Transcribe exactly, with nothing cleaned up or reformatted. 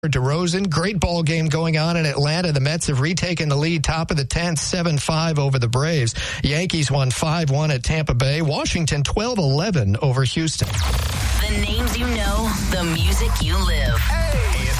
DeRozan, great ball game going on in Atlanta. The Mets have retaken the lead, top of the tenth, seven five over the Braves. Yankees won five one at Tampa Bay. Washington twelve eleven over Houston. The names you know, the music you live. Hey.